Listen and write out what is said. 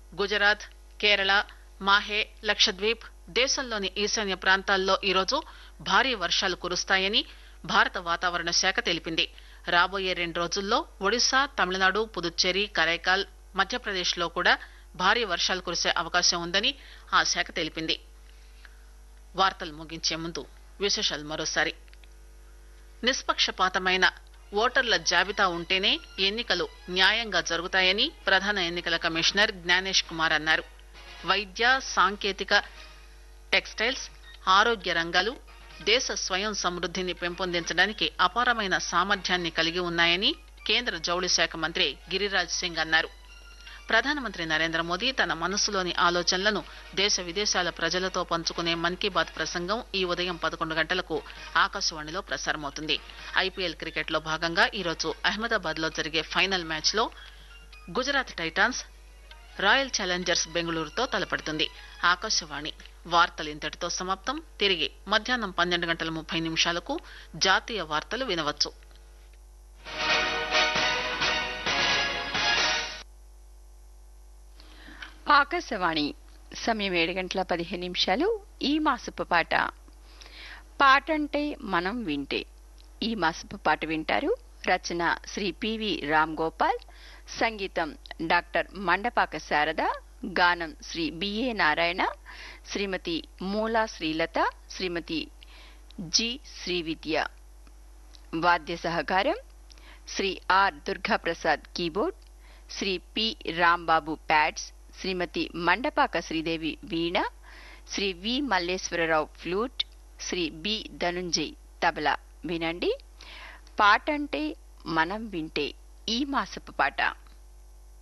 గుజరాత్, కేరళ, మాహే, లక్షద్వీప్, దేశంలోని ఈశాన్య ప్రాంతాల్లో ఈరోజు భారీ వర్షాలు కురుస్తాయని భారత వాతావరణ శాఖ తెలిపింది. రాబోయే 2 రోజుల్లో ఒడిశా, తమిళనాడు, పుదుచ్చేరి, కరైకాల్, మధ్యప్రదేశ్ లో కూడా భారీ వర్షాలు కురిసే అవకాశం ఉందని ఆ శాఖ తెలిపింది. వార్తలు ముగించే ముందు విశేషాలు మరోసారి. నిష్పక్షపాతమైన ఓటర్ల జాబితా ఉంటేనే ఎన్నికలు న్యాయంగా జరుగుతాయని ప్రధాన ఎన్నికల కమిషనర్ జ్ఞానేష్ కుమార్ అన్నారు. వైద్య, సాంకేతిక, టెక్స్టైల్స్, ఆరోగ్య రంగాలు దేశ స్వయం సమృద్ధిని పెంపొందించడానికి అపారమైన సామర్థ్యాన్ని కలిగి ఉన్నాయని కేంద్ర జౌళి శాఖ మంత్రి గిరిరాజ్ సింగ్ అన్నారు. ప్రధానమంత్రి నరేంద్ర మోదీ తన మనసులోని ఆలోచనలను దేశ విదేశాల ప్రజలతో పంచుకునే మన్ కీ బాత్ ప్రసంగం ఈ ఉదయం 11 గంటలకు ఆకాశవాణిలో ప్రసారమవుతుంది. ఐపీఎల్ క్రికెట్ లో భాగంగా ఈరోజు అహ్మదాబాద్ లో జరిగే ఫైనల్ మ్యాచ్ లో గుజరాత్ టైటాన్స్ రాయల్ ఛాలెంజర్స్ బెంగళూరుతో తలపడుతుంది. ఆకాశవాణి వార్తలు ఇంతటితో సమాప్తం. తిరిగి మధ్యాహ్నం 12:30 జాతీయ వార్తలు వినవచ్చు. ఆకాశవాణి సమయం 7:15. ఈ మాసపు పాట. పాటంటే మనం వింటే. ఈ మాసపు పాట వింటారు. రచన శ్రీ పివి రామ్ గోపాల్, సంగీతం డాక్టర్ మండపాక శారద, గానం శ్రీ బిఏ నారాయణ, శ్రీమతి మూలా శ్రీలత, శ్రీమతి జి శ్రీవిద్య. వాద్య సహకారం Shri are Durgaprasad keyboard, Shri P Rambabu pods, Shrimati Mandapaka Sridevi veena, Shri we Malleswara Rao flute, Shri B Dhananjay tabla. వినండి. పాటంటే మనం వింటే ఈ మాసపు పాట.